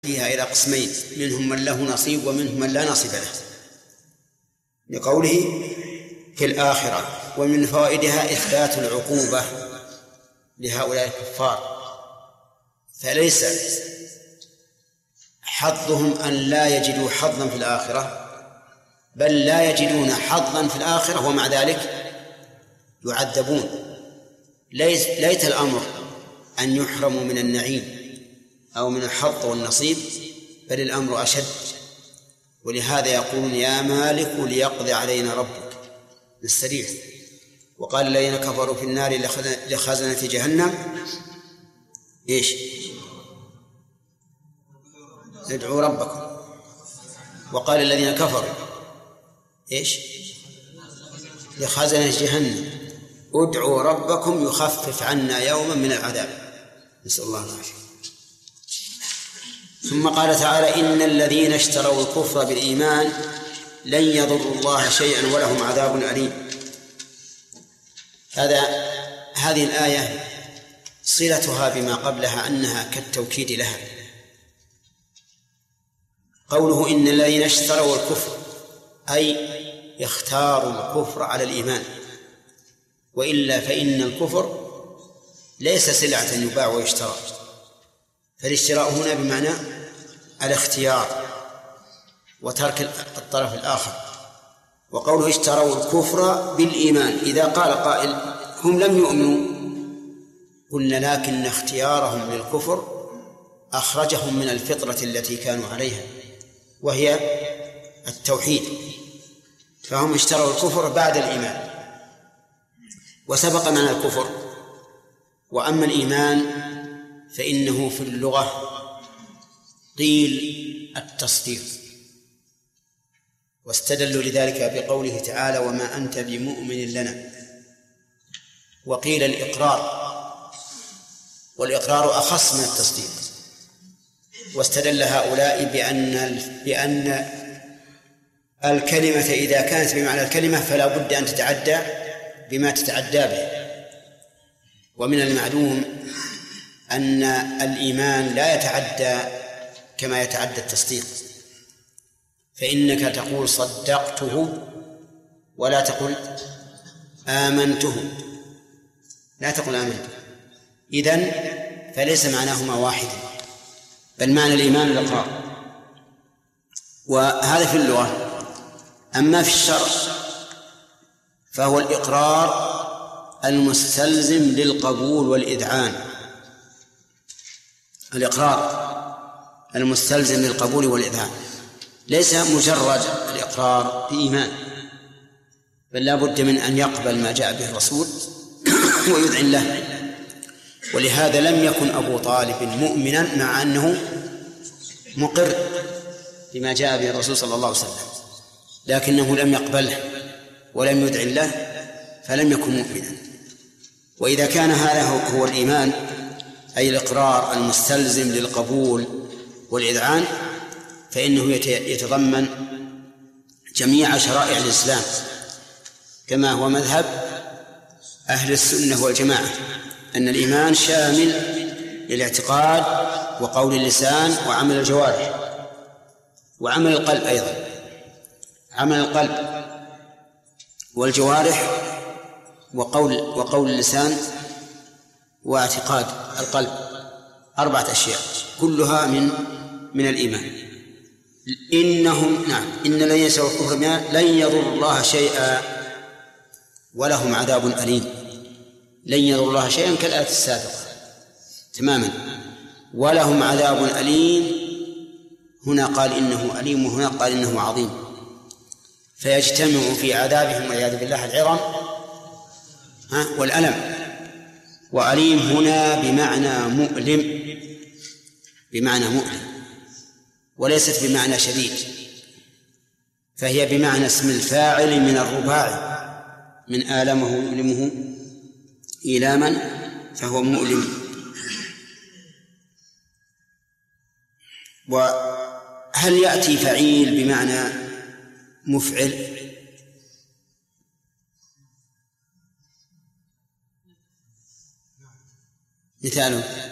فيها إلى قسمين، منهم من له نصيب ومنهم من لا نصيب له، لقوله في الآخرة. ومن فوائدها إثبات العقوبة لهؤلاء الكفار، فليس حظهم أن لا يجدوا حظا في الآخرة، بل لا يجدون حظا في الآخرة ومع ذلك يعذبون. ليت الأمر أن يحرموا من النعيم أو من الحظ والنصيب، بل الأمر أشد. ولهذا يقولون يا مالك ليقضي علينا ربك نستريح. وقال الذين كفروا في النار لخزنة جهنم إيش؟ ادعوا ربكم. وقال الذين كفروا إيش؟ لخزنة جهنم ادعوا ربكم يخفف عنا يوما من العذاب، نسأل الله العافية. ثم قال تعالى إن الذين اشتروا الكفر بالإيمان لن يضروا الله شيئا ولهم عذاب أليم. هذه الآية صلتها بما قبلها أنها كالتوكيد لها. قوله إن الذين اشتروا الكفر أي يختاروا الكفر على الإيمان، وإلا فإن الكفر ليس سلعة يباع ويشترى، فالاشتراء هنا بمعنى الاختيار وترك الطرف الآخر. وقوله اشتروا الكفر بالإيمان، إذا قال قائل هم لم يؤمنوا، قلنا لكن اختيارهم للكفر أخرجهم من الفطرة التي كانوا عليها وهي التوحيد، فهم اشتروا الكفر بعد الإيمان. وسبق معنا الكفر. وأما الإيمان فإنه في اللغة قيل التصديق، واستدلوا لذلك بقوله تعالى وما أنت بمؤمن لنا. وقيل الإقرار، والإقرار أخص من التصديق. واستدل هؤلاء بأن الكلمة إذا كانت بمعنى الكلمة فلا بد أن تتعدى بما تتعدى به. ومن المعلوم أن الإيمان لا يتعدى كما يتعدى التصديق، فإنك تقول صدقته ولا تقل آمنته، لا تقل آمنته. إذن فليس معناهما واحدا، بل معنى الإيمان الإقرار، وهذا في اللغة. أما في الشرع فهو الإقرار المستلزم للقبول والإذعان، الإقرار المستلزم للقبول والإذعان، ليس مجرد الإقرار بإيمان، بل لا بد من أن يقبل ما جاء به الرسول ويذعن له. ولهذا لم يكن أبو طالب مؤمنا مع أنه مقر بما جاء به الرسول صلى الله عليه وسلم، لكنه لم يقبله ولم يذعن له فلم يكن مؤمنا. وإذا كان هذا هو الإيمان أي الإقرار المستلزم للقبول والإذعان، فإنه يتضمن جميع شرائع الإسلام، كما هو مذهب أهل السنة والجماعة، أن الإيمان شامل للاعتقاد وقول اللسان وعمل الجوارح وعمل القلب أيضا. عمل القلب والجوارح وقول اللسان واعتقاد القلب، 4 أشياء كلها من الإيمان. إن الذين يشركوا الكفر لن يضروا الله شيئا ولهم عذاب أليم. لن يضروا الله شيئا كالآية السابقة تماما، ولهم عذاب أليم. هنا قال إنه أليم وهنا قال إنه عظيم، فيجتمع في عذابهم والعياذ بالله العظم والألم. وأليم هنا بمعنى مؤلم وليست بمعنى شديد، فهي بمعنى اسم الفاعل من الرباعي، من آلمه يؤلمه إيلاما فهو مؤلم. وهل يأتي فعيل بمعنى مفعل؟ مثاله